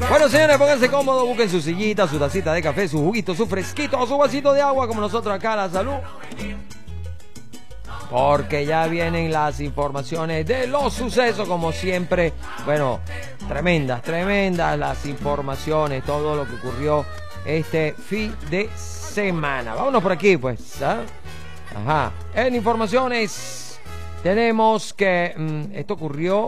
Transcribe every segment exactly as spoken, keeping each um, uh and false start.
Bueno, señores, pónganse cómodos, busquen su sillita, su tacita de café, su juguito, su fresquito o su vasito de agua, como nosotros acá a la salud. Porque ya vienen las informaciones de los sucesos, como siempre. Bueno, tremendas, tremendas las informaciones, todo lo que ocurrió este fin de semana. Vámonos por aquí, pues. ¿eh? Ajá. En informaciones tenemos que mmm, esto ocurrió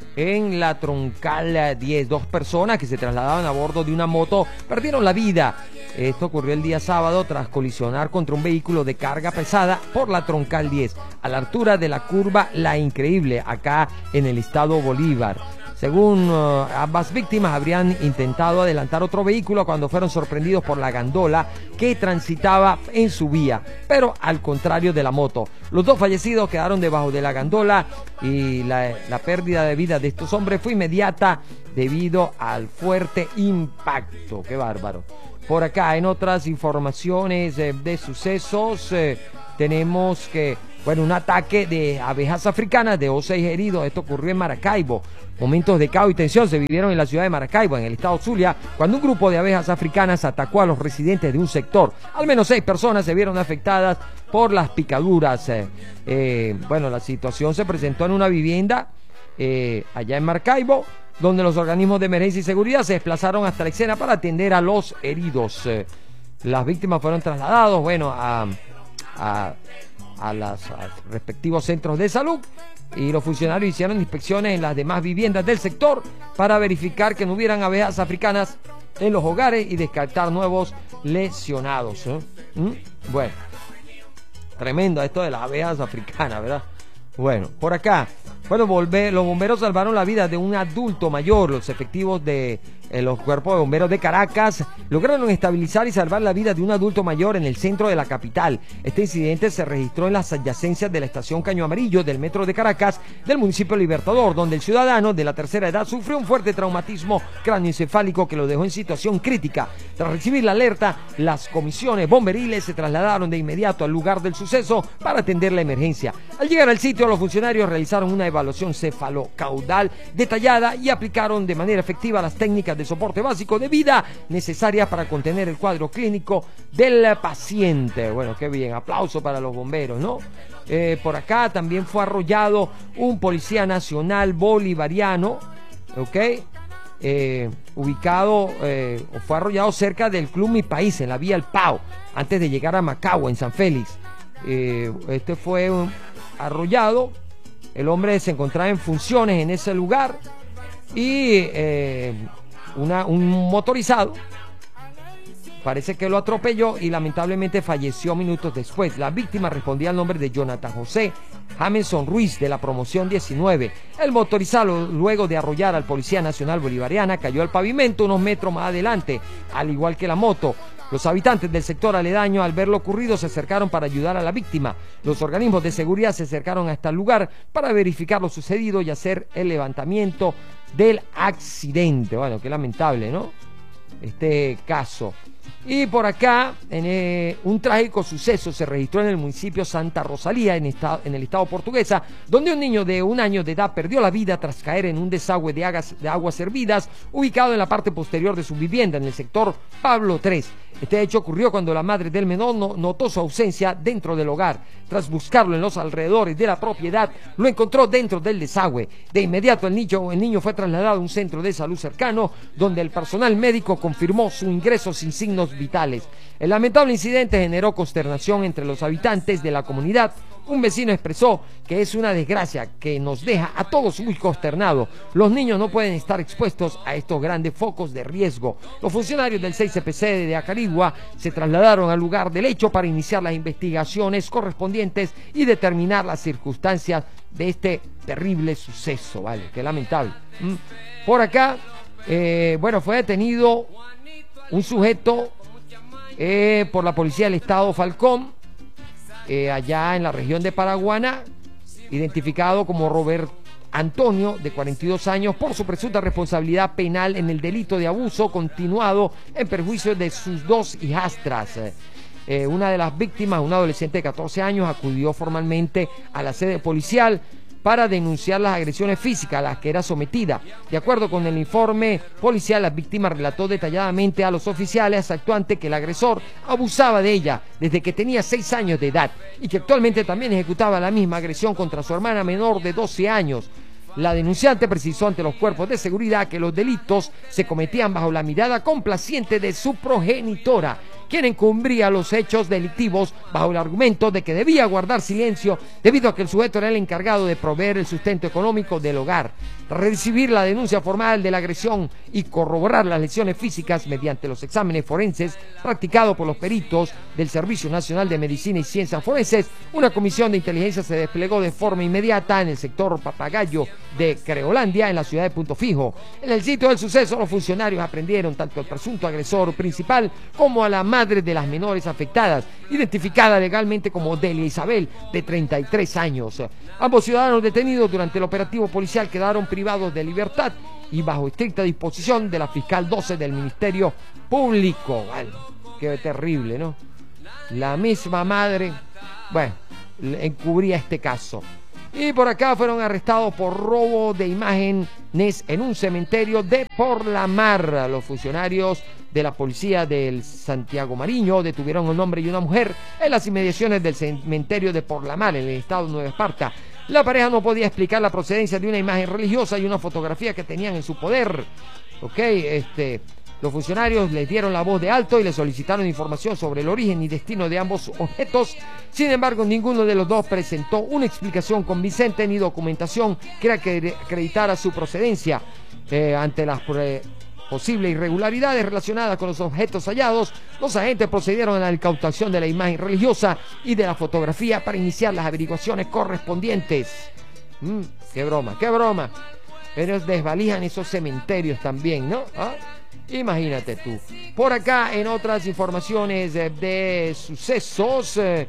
en la Troncal diez. Dos personas que se trasladaban a bordo de una moto perdieron la vida. Esto ocurrió el día sábado tras colisionar contra un vehículo de carga pesada por la Troncal diez, a la altura de la curva La Increíble, acá en el estado Bolívar. Según uh, ambas víctimas, habrían intentado adelantar otro vehículo cuando fueron sorprendidos por la gandola que transitaba en su vía, pero al contrario de la moto. Los dos fallecidos quedaron debajo de la gandola y la, la pérdida de vida de estos hombres fue inmediata debido al fuerte impacto. ¡Qué bárbaro! Por acá, en otras informaciones eh, de sucesos, eh, tenemos que, bueno, un ataque de abejas africanas dejó seis heridos. Esto ocurrió en Maracaibo. Momentos de caos y tensión se vivieron en la ciudad de Maracaibo, en el estado Zulia, cuando un grupo de abejas africanas atacó a los residentes de un sector. Al menos seis personas se vieron afectadas por las picaduras. Eh, eh, bueno, la situación se presentó en una vivienda eh, allá en Maracaibo, donde los organismos de emergencia y seguridad se desplazaron hasta la escena para atender a los heridos. Eh, las víctimas fueron trasladados, bueno, a, a, a los respectivos centros de salud, y los funcionarios hicieron inspecciones en las demás viviendas del sector para verificar que no hubieran abejas africanas en los hogares y descartar nuevos lesionados. ¿eh? ¿Mm? Bueno, tremendo esto de las abejas africanas, ¿verdad? Bueno, por acá, bueno, volver, los bomberos salvaron la vida de un adulto mayor. Los efectivos de eh, los cuerpos de bomberos de Caracas lograron estabilizar y salvar la vida de un adulto mayor en el centro de la capital. Este incidente se registró en las adyacencias de la estación Caño Amarillo del metro de Caracas del municipio Libertador, donde el ciudadano de la tercera edad sufrió un fuerte traumatismo cráneoencefálico que lo dejó en situación crítica. Tras recibir la alerta, las comisiones bomberiles se trasladaron de inmediato al lugar del suceso para atender la emergencia. Al llegar al sitio, los funcionarios realizaron una evaluación cefalocaudal detallada y aplicaron de manera efectiva las técnicas de soporte básico de vida necesarias para contener el cuadro clínico del paciente. Bueno, qué bien, aplauso para los bomberos, ¿no? Eh, por acá también fue arrollado un policía nacional bolivariano, ¿ok? Eh, ubicado, eh, fue arrollado cerca del Club Mi País, en la vía El Pao, antes de llegar a Macao, en San Félix. Eh, este fue un arrollado. El hombre se encontraba en funciones en ese lugar y eh, una, un motorizado parece que lo atropelló y lamentablemente falleció minutos después. La víctima respondía al nombre de Jonathan José Jameson Ruiz, de la promoción diecinueve. El motorizado, luego de arrollar al policía nacional bolivariana, cayó al pavimento unos metros más adelante, al igual que la moto. Los habitantes del sector aledaño, al ver lo ocurrido, se acercaron para ayudar a la víctima. Los organismos de seguridad se acercaron hasta el lugar para verificar lo sucedido y hacer el levantamiento del accidente. Bueno, qué lamentable, ¿no? Este caso. Y por acá, en, eh, un trágico suceso se registró en el municipio Santa Rosalía, en, esta, en el estado portuguesa, donde un niño de un año de edad perdió la vida tras caer en un desagüe de aguas, de aguas hervidas ubicado en la parte posterior de su vivienda, en el sector Pablo tres. Este hecho ocurrió cuando la madre del menor no, notó su ausencia dentro del hogar. Tras buscarlo en los alrededores de la propiedad, lo encontró dentro del desagüe. De inmediato el niño, el niño fue trasladado a un centro de salud cercano, donde el personal médico confirmó su ingreso sin signos vitales. El lamentable incidente generó consternación entre los habitantes de la comunidad. Un vecino expresó que es una desgracia que nos deja a todos muy consternados. Los niños no pueden estar expuestos a estos grandes focos de riesgo. Los funcionarios del seis C P C de Acarigua se trasladaron al lugar del hecho para iniciar las investigaciones correspondientes y determinar las circunstancias de este terrible suceso. Vale, qué lamentable. ¿Mm? Por acá, eh, bueno, fue detenido un sujeto eh, por la policía del estado Falcón, eh, allá en la región de Paraguaná, identificado como Robert Antonio, de cuarenta y dos años, por su presunta responsabilidad penal en el delito de abuso continuado en perjuicio de sus dos hijastras. Eh, una de las víctimas, una adolescente de catorce años, acudió formalmente a la sede policial para denunciar las agresiones físicas a las que era sometida. De acuerdo con el informe policial, la víctima relató detalladamente a los oficiales actuantes que el agresor abusaba de ella desde que tenía seis años de edad y que actualmente también ejecutaba la misma agresión contra su hermana menor de doce años. La denunciante precisó ante los cuerpos de seguridad que los delitos se cometían bajo la mirada complaciente de su progenitora, quien encubría los hechos delictivos bajo el argumento de que debía guardar silencio debido a que el sujeto era el encargado de proveer el sustento económico del hogar. Recibir la denuncia formal de la agresión y corroborar las lesiones físicas mediante los exámenes forenses practicados por los peritos del Servicio Nacional de Medicina y Ciencias Forenses, una comisión de inteligencia se desplegó de forma inmediata en el sector Papagayo de Creolandia, en la ciudad de Punto Fijo. En el sitio del suceso, los funcionarios aprendieron tanto al presunto agresor principal como a la madre de las menores afectadas, identificada legalmente como Delia Isabel, de treinta y tres años. Ambos ciudadanos detenidos durante el operativo policial quedaron privados de libertad y bajo estricta disposición de la fiscal doce del Ministerio Público. Bueno, qué terrible, ¿no? La misma madre, bueno, encubría este caso. Y por acá fueron arrestados por robo de imágenes en un cementerio de Porlamar. Los funcionarios de la policía del Santiago Mariño detuvieron a un hombre y una mujer en las inmediaciones del cementerio de Porlamar, en el estado de Nueva Esparta. La pareja no podía explicar la procedencia de una imagen religiosa y una fotografía que tenían en su poder. Ok, este... Los funcionarios les dieron la voz de alto y le solicitaron información sobre el origen y destino de ambos objetos. Sin embargo, ninguno de los dos presentó una explicación convincente ni documentación que acreditara su procedencia. Eh, ante las posibles irregularidades relacionadas con los objetos hallados, los agentes procedieron a la incautación de la imagen religiosa y de la fotografía para iniciar las averiguaciones correspondientes. Mm, ¡Qué broma, qué broma! Pero desvalijan esos cementerios también, ¿no? ¿Ah? Imagínate tú. Por acá, en otras informaciones de, de sucesos, eh,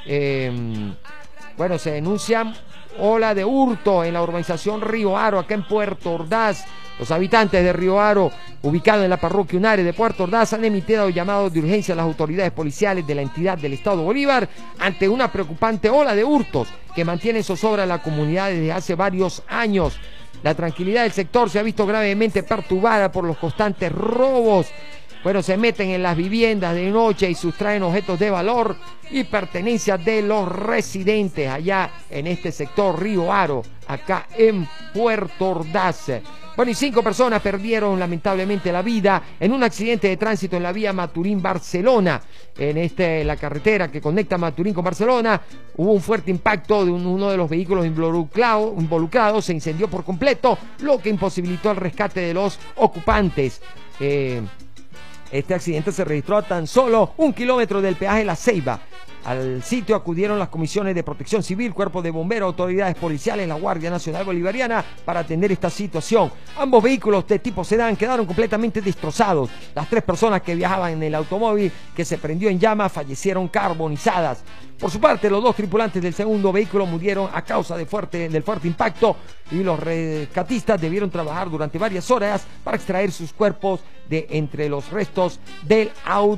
eh, bueno, se denuncian ola de hurto en la urbanización Río Aro, acá en Puerto Ordaz. Los habitantes de Río Aro, ubicados en la parroquia Unare de Puerto Ordaz, han emitido llamados de urgencia a las autoridades policiales de la entidad del Estado Bolívar ante una preocupante ola de hurtos que mantiene zozobra en la comunidad desde hace varios años. La tranquilidad del sector se ha visto gravemente perturbada por los constantes robos. Bueno, se meten en las viviendas de noche y sustraen objetos de valor y pertenencias de los residentes allá en este sector Río Aro, acá en Puerto Ordaz. Bueno, y cinco personas perdieron lamentablemente la vida en un accidente de tránsito en la vía Maturín-Barcelona. En este, la carretera que conecta Maturín con Barcelona, hubo un fuerte impacto de un, uno de los vehículos involucrado, involucrados, se incendió por completo, lo que imposibilitó el rescate de los ocupantes. Eh, este accidente se registró a tan solo un kilómetro del peaje La Ceiba. Al sitio acudieron las comisiones de protección civil, cuerpo de bomberos, autoridades policiales, la Guardia Nacional Bolivariana para atender esta situación. Ambos vehículos de tipo sedán quedaron completamente destrozados. Las tres personas que viajaban en el automóvil que se prendió en llamas fallecieron carbonizadas. Por su parte, los dos tripulantes del segundo vehículo murieron a causa de fuerte, del fuerte impacto y los rescatistas debieron trabajar durante varias horas para extraer sus cuerpos de entre los restos del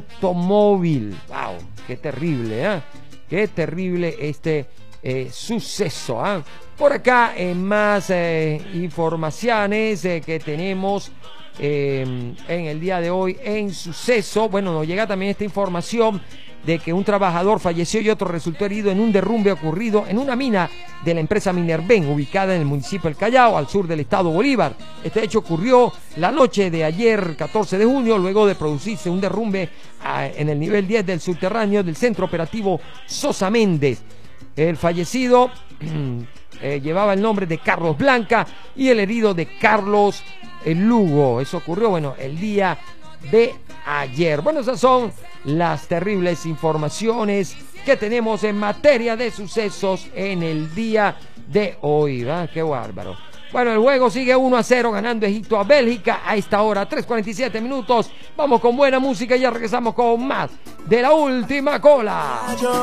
automóvil. ¡Wow! ¡Qué terrible! ¿eh? ¡Qué terrible este eh, suceso! ¿eh? Por acá, en más eh, informaciones eh, que tenemos eh, en el día de hoy en suceso, bueno, nos llega también esta información de que un trabajador falleció y otro resultó herido en un derrumbe ocurrido en una mina de la empresa Minerven, ubicada en el municipio del Callao, al sur del estado Bolívar. Este hecho ocurrió la noche de ayer, catorce de junio, luego de producirse un derrumbe a, en el nivel diez del subterráneo del centro operativo Sosa Méndez. El fallecido eh, llevaba el nombre de Carlos Blanca y el herido de Carlos eh, Lugo. Eso ocurrió, bueno, el día de ayer. Bueno, esas son las terribles informaciones que tenemos en materia de sucesos en el día de hoy. ¿Verdad? Qué bárbaro. Bueno, el juego sigue uno a cero ganando Egipto a Bélgica a esta hora, tres cuarenta y siete minutos. Vamos con buena música y ya regresamos con más de La Última Cola.